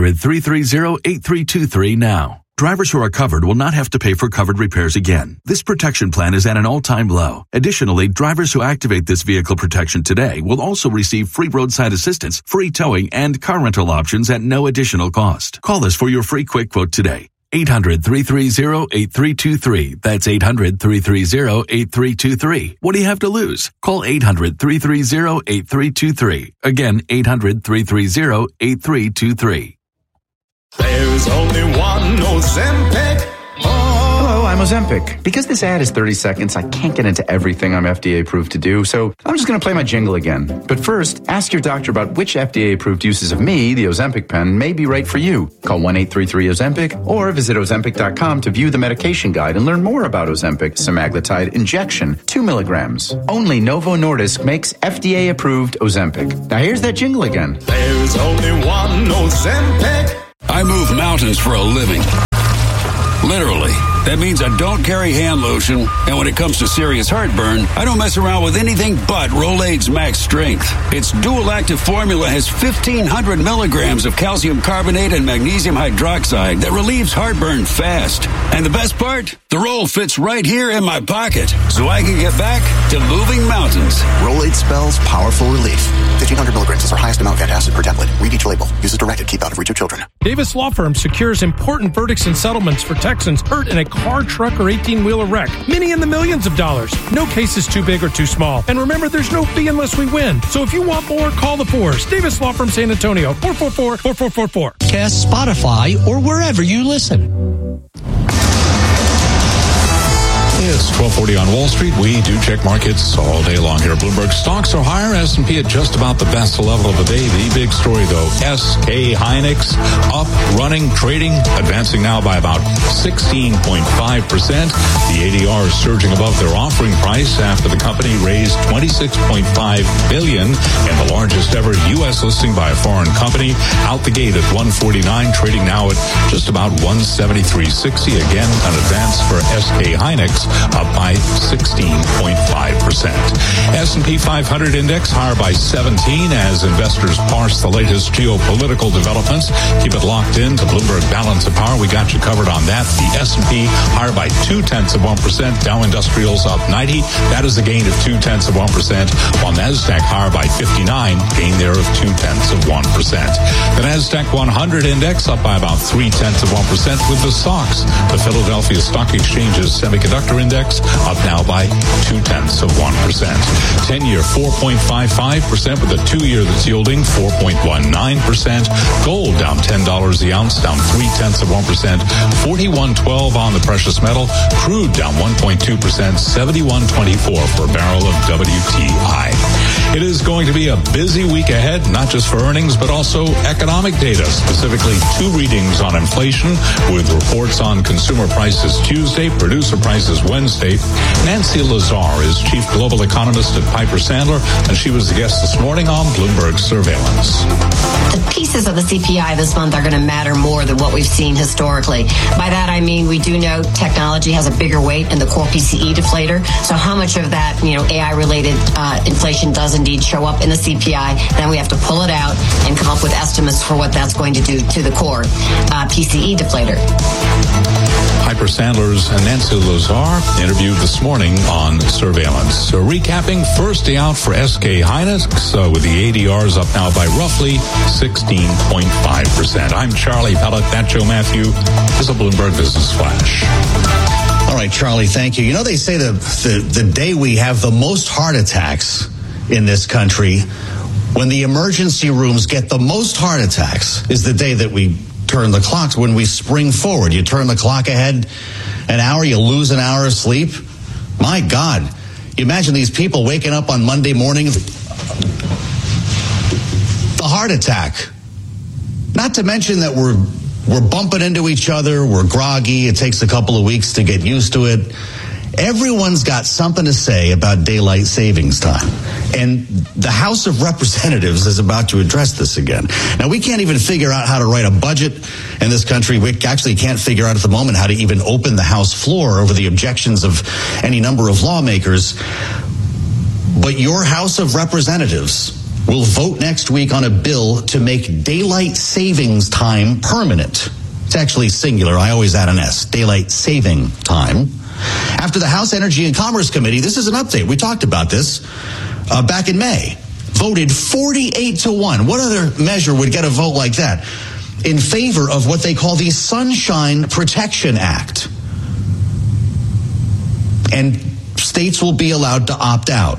800-330-8323 now. Drivers who are covered will not have to pay for covered repairs again. This protection plan is at an all-time low. Additionally, drivers who activate this vehicle protection today will also receive free roadside assistance, free towing, and car rental options at no additional cost. Call us for your free quick quote today. 800-330-8323. That's 800-330-8323. What do you have to lose? Call 800-330-8323. Again, 800-330-8323. There's only one Ozempic. Hello, I'm Ozempic. Because this ad is 30 seconds, I can't get into everything I'm FDA approved to do, so I'm just going to play my jingle again. But first, ask your doctor about which FDA approved uses of me, the Ozempic pen, may be right for you. Call 1-833-OZEMPIC or visit Ozempic.com to view the medication guide and learn more about Ozempic semaglutide injection, 2 milligrams. Only Novo Nordisk makes FDA approved Ozempic. Now here's that jingle again. There's only one Ozempic. I move mountains for a living. Literally. That means I don't carry hand lotion, and when it comes to serious heartburn, I don't mess around with anything but Rolaids Max Strength. Its dual-active formula has 1,500 milligrams of calcium carbonate and magnesium hydroxide that relieves heartburn fast. And the best part? The roll fits right here in my pocket, so I can get back to moving mountains. Rolaids spells powerful relief. 1,500 milligrams is our highest amount of acid per tablet. Read each label. Use as directed. Keep out of reach of children. Davis Law Firm secures important verdicts and settlements for Texans hurt in a car, truck, or 18-wheeler wreck. Many in the millions of dollars. No case is too big or too small. And remember, there's no fee unless we win. So if you want more, call the Fours. Davis Law Firm San Antonio, 444-4444. Cast, Spotify, or wherever you listen. It's 12:40 on Wall Street. We do check markets all day long here at Bloomberg. Stocks are higher. S&P at just about the best level of the day. The big story, though, SK Hynix up, running, trading, advancing now by about 16.5%. The ADR is surging above their offering price after the company raised $26.5 billion in the largest ever U.S. listing by a foreign company. Out the gate at $149, trading now at just about $173.60. Again, an advance for SK Hynix, up by 16.5%. S&P 500 index higher by 17 as investors parse the latest geopolitical developments. Keep it locked in to Bloomberg Balance of Power. We got you covered on that. The S&P higher by 0.2%. Dow Industrials up 90. That is a gain of 0.2%. While NASDAQ higher by 59, gain there of 0.2%. The NASDAQ 100 index up by about 0.3% with the SOX. The Philadelphia Stock Exchange's semiconductor index up now by 0.2%. 10-year 4.55% with a 2-year that's yielding 4.19%. Gold down $10 the ounce, down 0.3%. 41.12 on the precious metal. Crude down 1.2%. 71.24 for a barrel of WTI. It is going to be a busy week ahead, not just for earnings, but also economic data, specifically 2 readings on inflation with reports on consumer prices Tuesday, producer prices Wednesday. Nancy Lazar is chief global economist at Piper Sandler, and she was the guest this morning on Bloomberg Surveillance. The pieces of the CPI this month are going to matter more than what we've seen historically. By that, I mean we do know technology has a bigger weight in the core PCE deflator. So how much of that, AI-related inflation does indeed show up in the CPI? Then we have to pull it out and come up with estimates for what that's going to do to the core PCE deflator. Piper Sandler's Nancy Lazar interviewed this morning on Surveillance. So recapping, first day out for SK Hynix, with the ADRs up now by roughly 16.5%. I'm Charlie Pellet. That Joe Matthew is a Bloomberg Business Flash. All right, Charlie, thank you. You know, they say the day we have the most heart attacks in this country, when the emergency rooms get the most heart attacks, is the day that we turn the clocks, when we spring forward. You turn the clock ahead an hour, you lose an hour of sleep. My God. You imagine these people waking up on Monday morning, the heart attack. Not to mention that we're bumping into each other, we're groggy, it takes a couple of weeks to get used to it. Everyone's got something to say about daylight savings time. And the House of Representatives is about to address this again. Now, we can't even figure out how to write a budget in this country. We actually can't figure out at the moment how to even open the House floor over the objections of any number of lawmakers. But your House of Representatives will vote next week on a bill to make daylight savings time permanent. It's actually singular. I always add an S. Daylight saving time. After the House Energy and Commerce Committee, this is an update. We talked about this back in May. Voted 48-1. What other measure would get a vote like that? In favor of what they call the Sunshine Protection Act. And states will be allowed to opt out.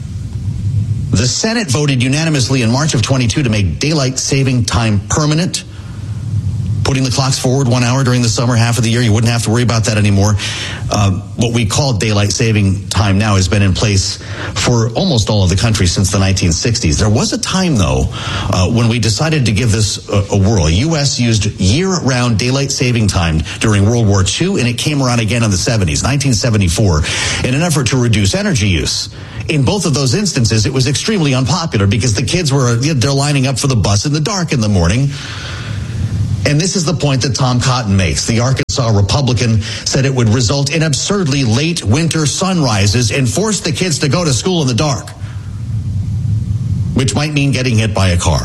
The Senate voted unanimously in March of 22 to make daylight saving time permanent, putting the clocks forward 1 hour during the summer half of the year. You wouldn't have to worry about that anymore. What we call daylight saving time now has been in place for almost all of the country since the 1960s. There was a time, though, when we decided to give this a whirl. The U.S. used year-round daylight saving time during World War II, and it came around again in the 70s, 1974, in an effort to reduce energy use. In both of those instances, it was extremely unpopular because the kids they're lining up for the bus in the dark in the morning. And this is the point that Tom Cotton makes. The Arkansas Republican said it would result in absurdly late winter sunrises and force the kids to go to school in the dark, which might mean getting hit by a car.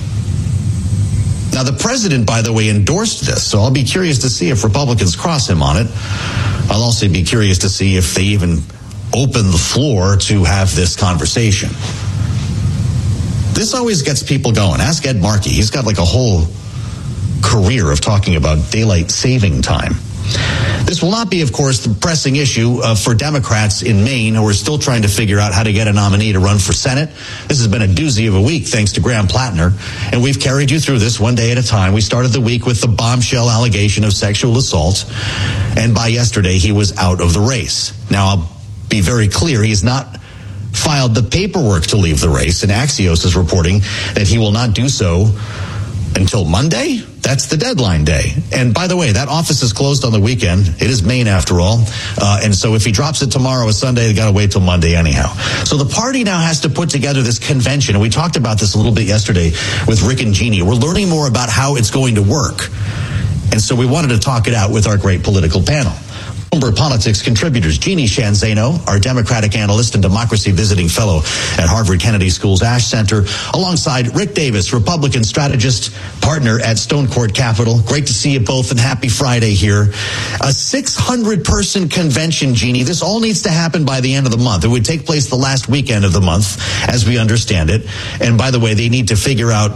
Now, the president, by the way, endorsed this, so I'll be curious to see if Republicans cross him on it. I'll also be curious to see if they even open the floor to have this conversation. This always gets people going. Ask Ed Markey. He's got like a whole career of talking about daylight saving time. This will not be, of course, the pressing issue for Democrats in Maine who are still trying to figure out how to get a nominee to run for Senate. This has been a doozy of a week thanks to Graham Plattner, and we've carried you through this one day at a time. We started the week with the bombshell allegation of sexual assault, and by yesterday he was out of the race. Now, I'll be very clear, he's not filed the paperwork to leave the race, and Axios is reporting that he will not do so until Monday. That's the deadline day. And by the way, that office is closed on the weekend. It is Maine after all. And so if he drops it tomorrow or Sunday, they got to wait till Monday anyhow. So the party now has to put together this convention. And we talked about this a little bit yesterday with Rick and Jeannie. We're learning more about how it's going to work. And so we wanted to talk it out with our great political panel. Bloomberg Politics contributors Jeannie Sheehan Zaino, our Democratic analyst and democracy visiting fellow at Harvard Kennedy School's Ash Center, alongside Rick Davis, Republican strategist, partner at Stone Court Capital. Great to see you both, and happy Friday here. A 600-person convention, Jeannie. This all needs to happen by the end of the month. It would take place the last weekend of the month, as we understand it. And by the way, they need to figure out,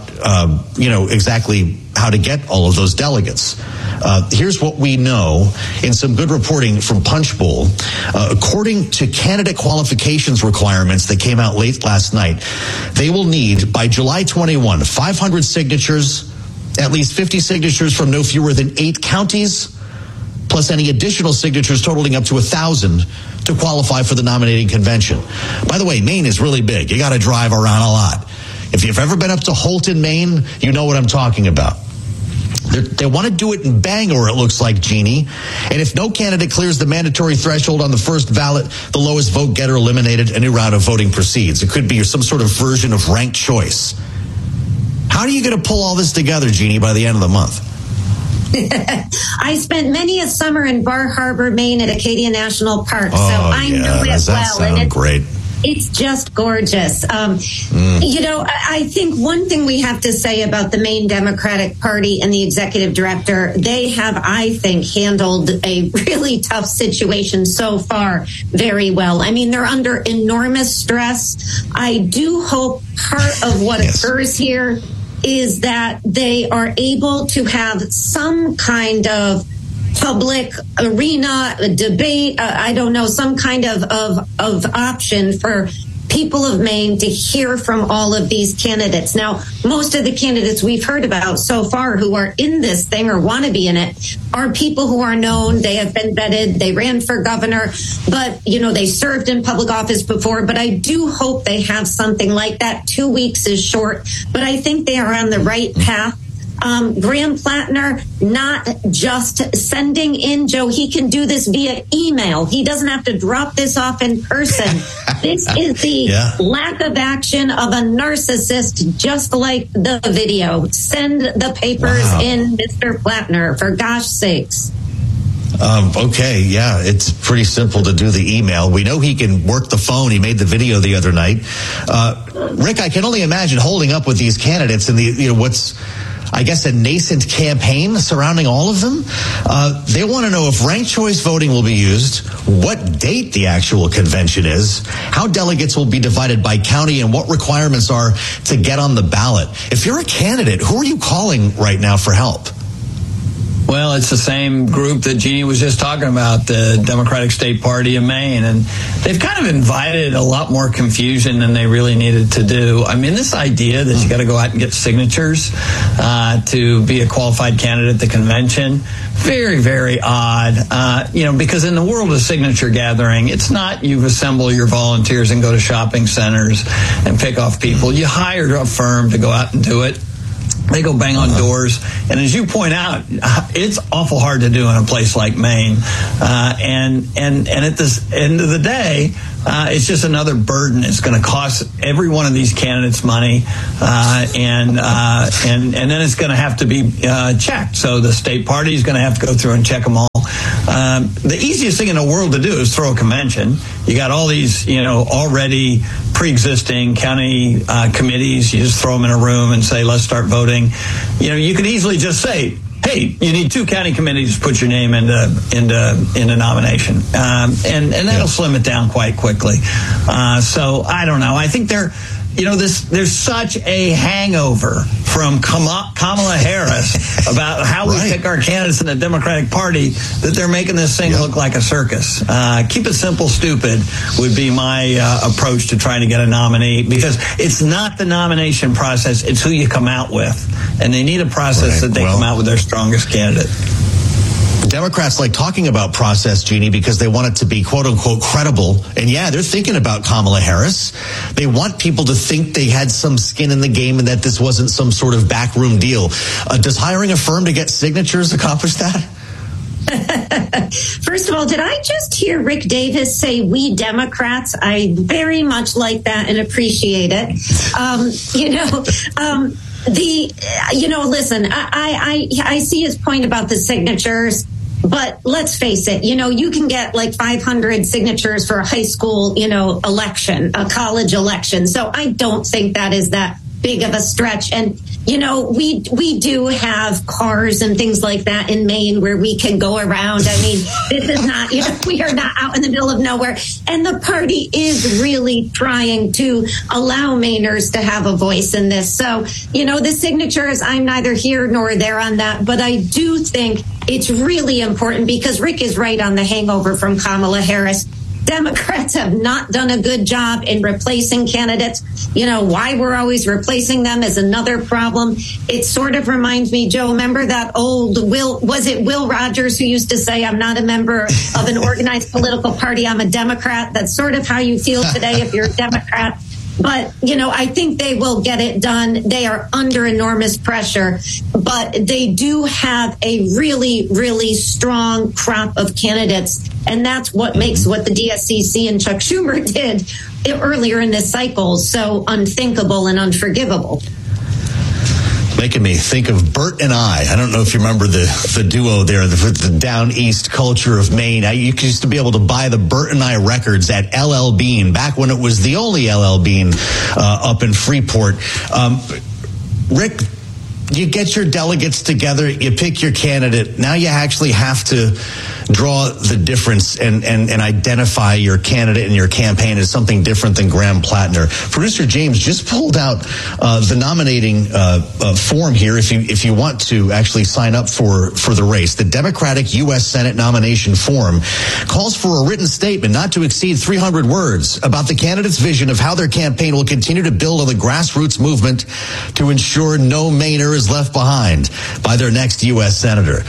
exactly how to get all of those delegates. Here's what we know in some good reporting from Punchbowl. According to candidate qualifications requirements that came out late last night, they will need, by July 21, 500 signatures, at least 50 signatures from no fewer than 8 counties, plus any additional signatures totaling up to 1,000 to qualify for the nominating convention. By the way, Maine is really big. You got to drive around a lot. If you've ever been up to Holton, Maine, you know what I'm talking about. They want to do it in Bangor, it looks like, Jeannie. And if no candidate clears the mandatory threshold on the first ballot, the lowest vote getter eliminated, a new round of voting proceeds. It could be some sort of version of ranked choice. How are you going to pull all this together, Jeannie, by the end of the month? I spent many a summer in Bar Harbor, Maine at Acadia National Park, so I know it well. And it's great. It's just gorgeous. I think one thing we have to say about the Maine Democratic Party and the executive director, they have, I think, handled a really tough situation so far very well. I mean, they're under enormous stress. I do hope part of what occurs here is that they are able to have some kind of public arena, a debate, some kind of option for people of Maine to hear from all of these candidates. Now, most of the candidates we've heard about so far who are in this thing or want to be in it are people who are known. They have been vetted. They ran for governor, but, they served in public office before. But I do hope they have something like that. 2 weeks is short, but I think they are on the right path. Graham Plattner not just sending in, Joe, he can do this via email. He doesn't have to drop this off in person. This is the lack of action of a narcissist, just like the video. Send the papers in, Mr. Plattner, for gosh sakes. Okay, yeah, it's pretty simple to do the email. We know he can work the phone. He made the video the other night. Rick, I can only imagine holding up with these candidates and what's, I guess, a nascent campaign surrounding all of them. They want to know if ranked choice voting will be used, what date the actual convention is, how delegates will be divided by county, and what requirements are to get on the ballot. If you're a candidate, who are you calling right now for help? Well, it's the same group that Jeannie was just talking about, the Democratic State Party of Maine. And they've kind of invited a lot more confusion than they really needed to do. I mean, this idea that you got to go out and get signatures to be a qualified candidate at the convention, very, very odd. Because in the world of signature gathering, it's not you assemble your volunteers and go to shopping centers and pick off people. You hire a firm to go out and do it. They go bang on doors, and as you point out, it's awful hard to do in a place like Maine. And at the end of the day, it's just another burden. It's going to cost every one of these candidates money, and then it's going to have to be checked. So the state party is going to have to go through and check them all. The easiest thing in the world to do is throw a convention. You got all these, already pre-existing county committees. You just throw them in a room and say, let's start voting. You could easily just say, hey, you need 2 county committees to put your name into nomination. And that'll slim it down quite quickly. So I don't know. I think there's such a hangover from Kamala Harris about how we pick our candidates in the Democratic Party that they're making this thing look like a circus. Keep it simple, stupid would be my approach to trying to get a nominee, because it's not the nomination process, it's who you come out with. And they need a process that they come out with their strongest candidate. Democrats like talking about process, Jeannie, because they want it to be quote unquote credible. And they're thinking about Kamala Harris. They want people to think they had some skin in the game and that this wasn't some sort of backroom deal. Does hiring a firm to get signatures accomplish that? First of all, did I just hear Rick Davis say we Democrats? I very much like that and appreciate it. Listen, I see his point about the signatures, but let's face it, you can get like 500 signatures for a high school, election, a college election. So I don't think that is that big of a stretch. And, we do have cars and things like that in Maine where we can go around. I mean, this is not, we are not out in the middle of nowhere. And the party is really trying to allow Mainers to have a voice in this. So, the signatures, I'm neither here nor there on that. But I do think it's really important, because Rick is right on the hangover from Kamala Harris. Democrats have not done a good job in replacing candidates. Why we're always replacing them is another problem. It sort of reminds me, Joe, remember that old Will Rogers, who used to say, I'm not a member of an organized political party, I'm a Democrat. That's sort of how you feel today if you're a Democrat. But, I think they will get it done. They are under enormous pressure, but they do have a really, really strong crop of candidates. And that's what makes what the DSCC and Chuck Schumer did earlier in this cycle so unthinkable and unforgivable. Making me think of Bert and I don't know if you remember the duo there, the down east culture of Maine. You used to be able to buy the Bert and I records at LL Bean, back when it was the only LL Bean up in Freeport. Rick, you get your delegates together, you pick your candidate. Now you actually have to draw the difference and identify your candidate and your campaign as something different than Graham Plattner. Producer James just pulled out the nominating form here if you want to actually sign up for the race. The Democratic U.S. Senate nomination form calls for a written statement not to exceed 300 words about the candidate's vision of how their campaign will continue to build on the grassroots movement to ensure no Mainer is left behind by their next U.S. Senator.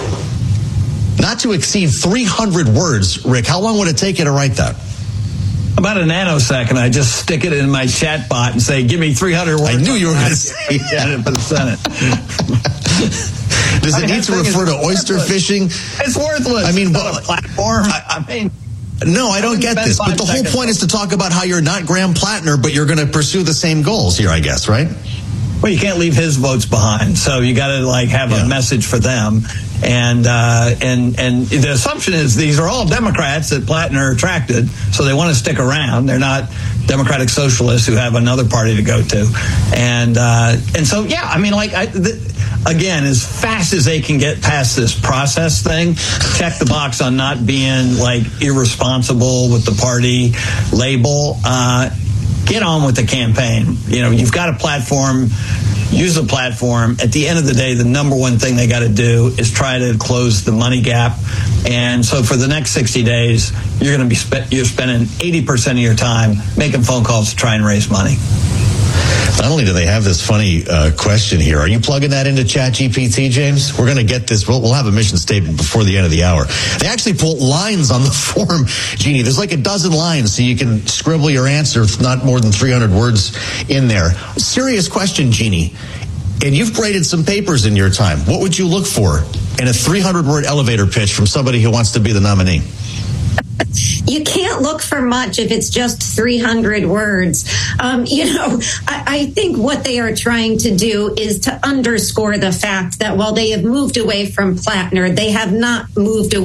Not to exceed 300 words. Rick, how long would it take you to write that? About a nanosecond. I just stick it in my chat bot and say, give me 300 words. I knew you were going to say that for the Senate. Does it need to refer to oyster fishing? It's worthless. I mean, it's not a platform. I mean, no, I don't get this. But the whole point is to talk about how you're not Graham Plattner, but you're going to pursue the same goals here, I guess, right? Well, you can't leave his votes behind, so you got to have a message for them. And the assumption is these are all Democrats that Plattner attracted, so they want to stick around. They're not Democratic socialists who have another party to go to. And so, yeah, I mean, again, as fast as they can get past this process thing, check the box on not being irresponsible with the party label, get on with the campaign. You've got a platform. Use the platform. At the end of the day, the number one thing they got to do is try to close the money gap. And so for the next 60 days, you're going to be you're spending 80% of your time making phone calls to try and raise money. Not only do they have this funny question here, are you plugging that into ChatGPT, James? We're going to get this. We'll have a mission statement before the end of the hour. They actually put lines on the form, Jeannie. There's like a dozen lines, so you can scribble your answer, not more than 300 words in there. Serious question, Jeannie. And you've graded some papers in your time. What would you look for in a 300-word elevator pitch from somebody who wants to be the nominee? You can't look for much if it's just 300 words. I think what they are trying to do is to underscore the fact that while they have moved away from Plattner, they have not moved away